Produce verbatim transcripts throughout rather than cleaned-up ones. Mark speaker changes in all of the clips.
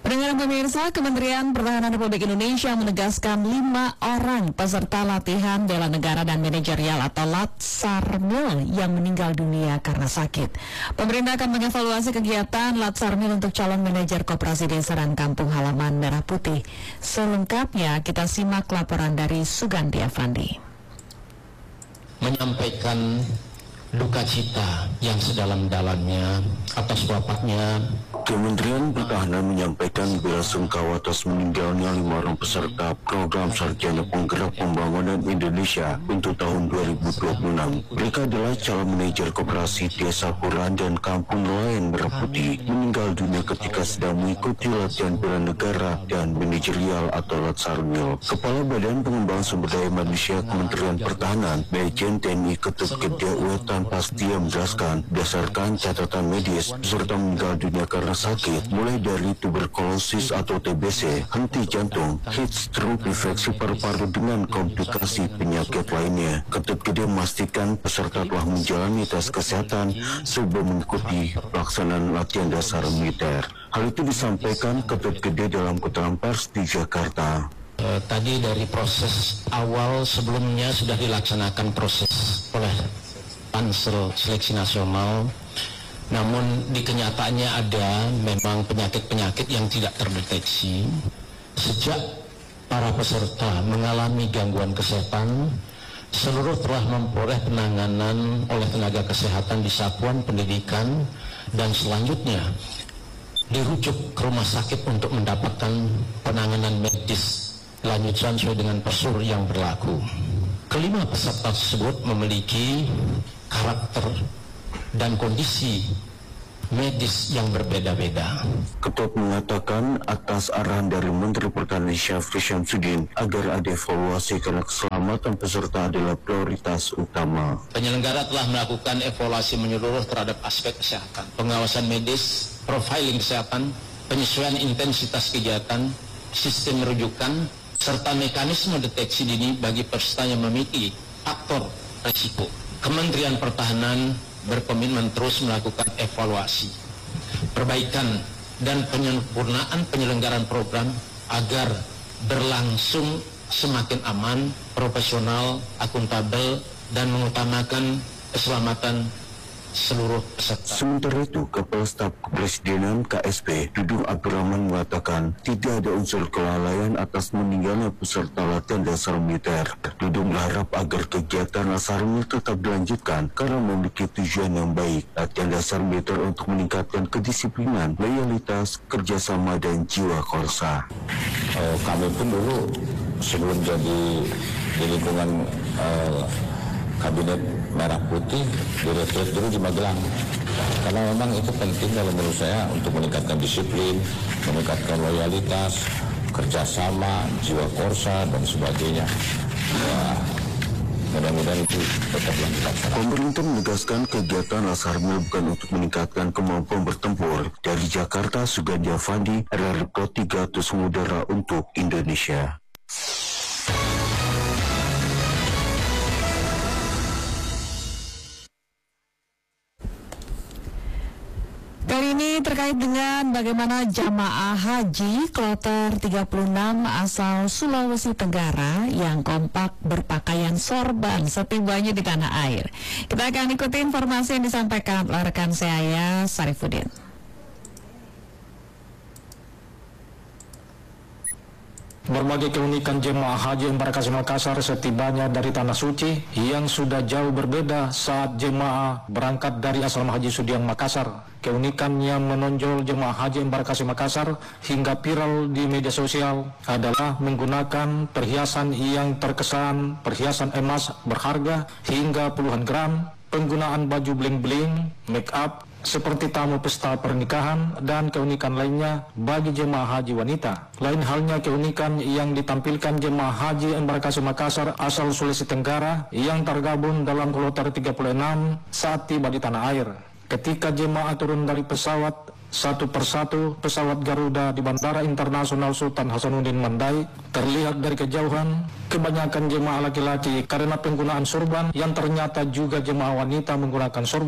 Speaker 1: Pendengar pemirsa, Kementerian Pertahanan Republik Indonesia menegaskan lima orang peserta latihan bela negara dan manajerial atau Latsarmil yang meninggal dunia karena sakit. Pemerintah akan mengevaluasi kegiatan Latsarmil untuk calon manajer Koperasi Desa dan Kampung Halaman Merah Putih. Selengkapnya kita simak laporan dari Sugandi Avandi.
Speaker 2: Menyampaikan duka cita yang sedalam-dalamnya atas wafatnya.
Speaker 3: Kementerian Pertahanan menyampaikan bela sungkawa atas meninggalnya lima orang peserta program Sarjana Penggerak Pembangunan Indonesia untuk tahun dua ribu dua puluh enam. Mereka adalah calon manajer Koperasi Desa Puran dan Kampung Nelayan Merah Putih meninggal dunia ketika sedang mengikuti latihan bela negara dan manajerial atau Latsarmil. Kepala Badan Pengembangan Sumber Daya Manusia Kementerian Pertahanan, Majen T N I Ketut Gede Wetan Pastia menjelaskan, berdasarkan catatan medis, peserta meninggal dunia karena sakit mulai dari tuberkulosis atau T B C, henti jantung, heat stroke, infeksi paru-paru dengan komplikasi penyakit lainnya. Ketut Gede memastikan peserta telah menjalani tes kesehatan sebelum mengikuti pelaksanaan latihan dasar militer. Hal itu disampaikan Ketut Gede dalam keterangan pers di Jakarta.
Speaker 2: E, tadi dari proses awal sebelumnya sudah dilaksanakan proses oleh Pansel Seleksi Nasional. Namun di kenyataannya ada memang penyakit-penyakit yang tidak terdeteksi. Sejak para peserta mengalami gangguan kesehatan, seluruh telah memperoleh penanganan oleh tenaga kesehatan di satuan pendidikan dan selanjutnya dirujuk ke rumah sakit untuk mendapatkan penanganan medis lanjutan sesuai dengan prosedur yang berlaku. Kelima peserta tersebut memiliki karakter dan kondisi medis yang berbeda-beda.
Speaker 3: Ketut mengatakan atas arahan dari Menteri Pertahanan Syafri Syamsuddin agar ada evaluasi karena keselamatan peserta adalah prioritas utama.
Speaker 2: Penyelenggara telah melakukan evaluasi menyeluruh terhadap aspek kesehatan, pengawasan medis, profiling kesehatan, penyesuaian intensitas kegiatan, sistem rujukan, serta mekanisme deteksi dini bagi peserta yang memiliki faktor risiko. Kementerian Pertahanan berkomitmen terus melakukan evaluasi, perbaikan, dan penyempurnaan penyelenggaraan program agar berlangsung semakin aman, profesional, akuntabel, dan mengutamakan keselamatan seluruh peserta.
Speaker 3: Sementara itu, Kepala Staf Kepresidenan K S P Dudung Abdurrahman mengatakan tidak ada unsur kelalaian atas meninggalnya peserta latihan dasar militer. Dudung berharap agar kegiatan Latsarmil tetap dilanjutkan karena memiliki tujuan yang baik. Latihan dasar militer untuk meningkatkan kedisiplinan, loyalitas, kerjasama, dan jiwa korsa.
Speaker 4: Uh, kami pun dulu sebelum jadi di lingkungan uh, Kabinet Merah Putih direkrut dulu di Magelang, karena memang itu penting kalau menurut saya untuk meningkatkan disiplin, meningkatkan loyalitas, kerjasama, jiwa korsa, dan sebagainya. Ya, mudah-mudahan itu tetap dilaksanakan.
Speaker 3: Pemerintah menegaskan kegiatan Latsarmil bukan untuk meningkatkan kemampuan bertempur. Dari Jakarta, Sugandi Avandi, R R P tiga Terus Mudara untuk Indonesia.
Speaker 1: Kali ini terkait dengan bagaimana jamaah haji kloter tiga puluh enam asal Sulawesi Tenggara yang kompak berpakaian sorban setibanya di tanah air. Kita akan ikuti informasi yang disampaikan oleh rekan saya, Sarifuddin.
Speaker 5: Berbagai keunikan jemaah haji embarkasi Makassar setibanya dari Tanah Suci yang sudah jauh berbeda saat jemaah berangkat dari asrama haji Sudiang Makassar. Keunikan yang menonjol jemaah haji embarkasi Makassar hingga viral di media sosial adalah menggunakan perhiasan yang terkesan perhiasan emas berharga hingga puluhan gram, penggunaan baju bling-bling, make up, seperti tamu pesta pernikahan, dan keunikan lainnya bagi jemaah haji wanita. Lain halnya keunikan yang ditampilkan jemaah haji embarkasi Makassar asal Sulawesi Tenggara yang tergabung dalam kloter tiga puluh enam saat tiba di tanah air. Ketika jemaah turun dari pesawat, satu persatu pesawat Garuda di Bandara Internasional Sultan Hasanuddin Mandai terlihat dari kejauhan. Kebanyakan jemaah laki-laki karena penggunaan sorban yang ternyata juga jemaah wanita menggunakan sorban.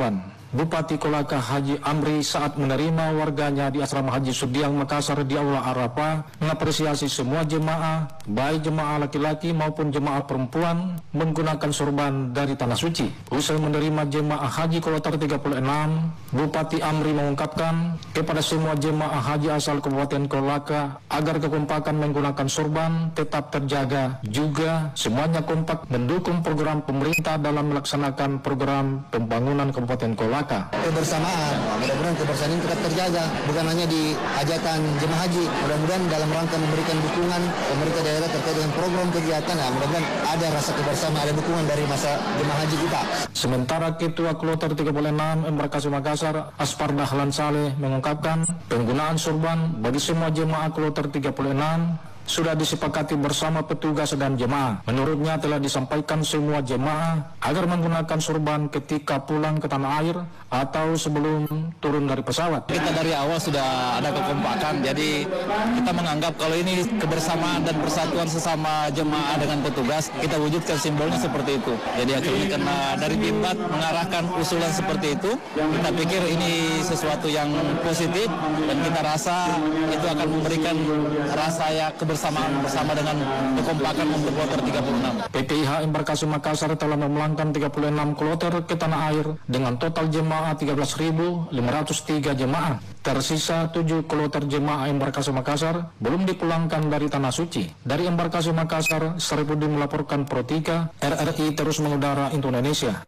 Speaker 5: Bupati Kolaka Haji Amri saat menerima warganya di Asrama Haji Sudiang Makassar di Aula Arafah mengapresiasi semua jemaah, baik jemaah laki-laki maupun jemaah perempuan menggunakan sorban dari Tanah Suci. Usai menerima jemaah Haji Kloter tiga puluh enam, Bupati Amri mengungkapkan kepada semua jemaah haji asal Kabupaten Kolaka agar kekompakan menggunakan sorban tetap terjaga, juga semuanya kompak mendukung program pemerintah dalam melaksanakan program pembangunan Kabupaten Kolaka.
Speaker 6: Kebersamaan, mudah-mudahan kebersamaan ini tetap terjaga, bukan hanya di hajatan jemaah haji. Mudah-mudahan dalam rangka memberikan dukungan pemerintah daerah terkait dengan program kegiatan, nah, mudah-mudahan ada rasa kebersamaan, ada dukungan dari masa jemaah haji kita.
Speaker 5: Sementara Ketua Kloter tiga puluh enam Embarkasi Makassar, Aspar Dahlan Saleh mengungkapkan penggunaan sorban bagi semua jemaah Kloter tiga puluh enam sudah disepakati bersama petugas dan jemaah. Menurutnya telah disampaikan semua jemaah agar menggunakan sorban ketika pulang ke tanah air atau sebelum turun dari pesawat.
Speaker 7: Kita dari awal sudah ada kekompakan, jadi kita menganggap kalau ini kebersamaan dan persatuan sesama jemaah dengan petugas, kita wujudkan simbolnya seperti itu. Jadi akhirnya karena dari Bimbat mengarahkan usulan seperti itu, kita pikir ini sesuatu yang positif dan kita rasa itu akan memberikan rasa ya kebersamaan bersama dengan kekompakan untuk kloter tiga puluh enam.
Speaker 5: P T I H Embarkasi Makassar telah memulangkan tiga puluh enam kloter ke tanah air dengan total jemaah tiga belas ribu lima ratus tiga jemaah. Tersisa tujuh kloter jemaah Embarkasi Makassar belum dipulangkan dari Tanah Suci. Dari Embarkasi Makassar, Saripudin melaporkan Pro tiga, R R I terus mengudara Indonesia.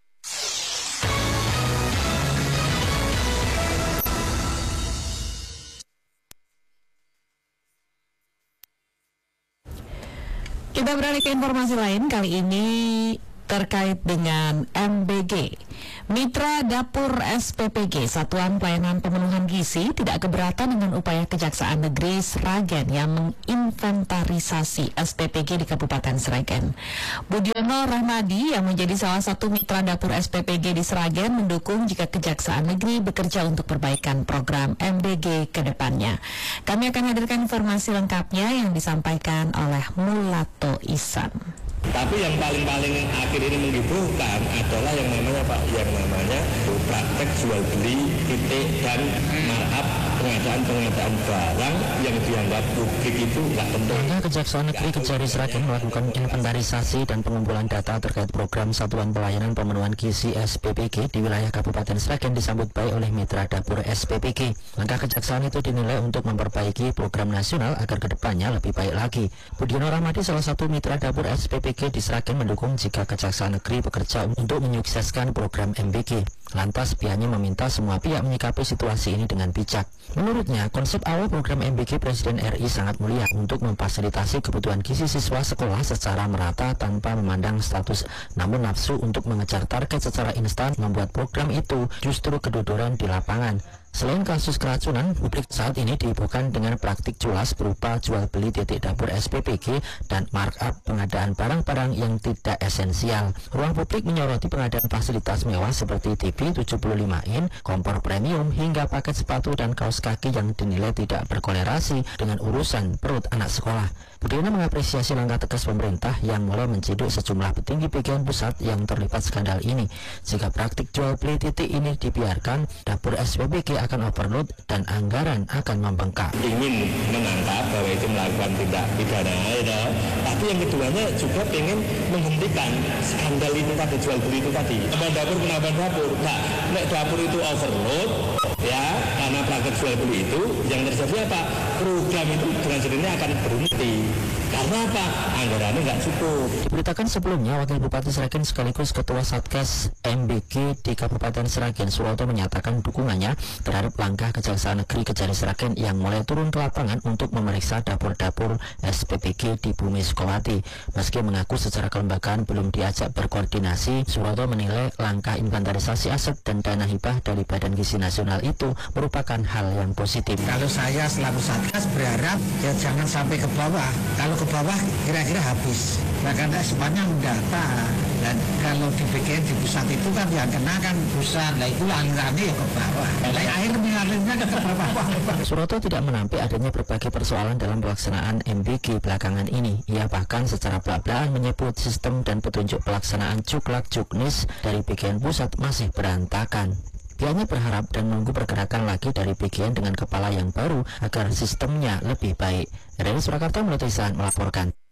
Speaker 1: Kita beralih ke informasi lain, kali ini terkait dengan M B G. Mitra Dapur S P P G, Satuan Pelayanan Pemenuhan Gizi, tidak keberatan dengan upaya Kejaksaan Negeri Sragen yang menginventarisasi S P P G di Kabupaten Sragen. Budiono Rahmadi yang menjadi salah satu mitra Dapur S P P G di Sragen mendukung jika Kejaksaan Negeri bekerja untuk perbaikan program M B G ke depannya. Kami akan hadirkan informasi lengkapnya yang disampaikan oleh Mulato Isan.
Speaker 8: Tapi yang paling-paling akhir ini menghiburkan adalah yang namanya Pak, yang namanya praktek jual beli titik dan markup pengadaan-pengadaan barang yang dianggap publik itu tidak penting.
Speaker 9: Langkah Kejaksaan Negeri Kejari Sragen melakukan inventarisasi dan pengumpulan data terkait program Satuan Pelayanan Pemenuhan Gizi S P P G di wilayah Kabupaten Sragen disambut baik oleh mitra Dapur S P P G. Langkah Kejaksaan itu dinilai untuk memperbaiki program nasional agar kedepannya lebih baik lagi. Budiono Rahmadi, salah satu mitra Dapur S P P G di Sragen, mendukung jika Kejaksaan Negeri bekerja untuk menyukseskan program M B G. Lantas pihaknya meminta semua pihak menyikapi situasi ini dengan bijak. Menurutnya, konsep awal program M B G Presiden R I sangat mulia untuk memfasilitasi kebutuhan gizi siswa sekolah secara merata tanpa memandang status. Namun nafsu untuk mengejar target secara instan membuat program itu justru kedodoran di lapangan. Selain kasus keracunan, publik saat ini dihebohkan dengan praktik culas berupa jual beli titik dapur S P P G dan markup pengadaan barang-barang yang tidak esensial. Ruang publik menyoroti pengadaan fasilitas mewah seperti T V tujuh puluh lima in, kompor premium, hingga paket sepatu dan kaos kaki yang dinilai tidak berkolerasi dengan urusan perut anak sekolah. Budiono mengapresiasi langkah tegas pemerintah yang mulai menciduk sejumlah petinggi bagian pusat yang terlibat skandal ini. Jika praktik jual beli titik ini dibiarkan, dapur S P P G akan overload dan anggaran akan membengkak.
Speaker 8: Ingin menangkap bahwa itu melakukan tindak pidana, ya, tapi yang keduanya juga ingin menghentikan skandal itu tadi, jual beli itu tadi. Penambahan dapur, penambahan dapur. Nah, nek dapur itu overload, ya, karena praktik jual beli itu, yang terjadi apa? Program itu dengan sendirinya akan berhenti. Karena apa? Anggarannya nggak cukup.
Speaker 9: Diberitakan sebelumnya, Wakil Bupati Sragen sekaligus Ketua Satgas M B G di Kabupaten Sragen, Suroto, menyatakan dukungannya terhadap langkah Kejaksaan Negeri Kejari Sragen yang mulai turun ke lapangan untuk memeriksa dapur-dapur S P P G di Bumi Sukawati. Meski mengaku secara kelembagaan belum diajak berkoordinasi, Suroto menilai langkah inventarisasi aset dan dana hibah dari Badan Gizi Nasional itu merupakan hal yang positif.
Speaker 10: Kalau saya selaku Satgas berharap ya jangan sampai ke bawah. Kalau ke bawah kira-kira habis. Nah, karena semuanya mendata. Dan kalau di B G N di pusat itu kan yang kena kan pusat. Nah, itu alirannya ya ke bawah. Nah, air mengalirnya ke bawah.
Speaker 9: Suroto tidak menampik adanya berbagai persoalan dalam pelaksanaan M B G belakangan ini. Ia bahkan secara belak-belakan menyebut sistem dan petunjuk pelaksanaan Juklak Juknis dari B G N pusat masih berantakan. Dia hanya berharap dan menunggu pergerakan lagi dari B G N dengan kepala yang baru agar sistemnya lebih baik. Reni Surakarta, Melati Ihsan melaporkan.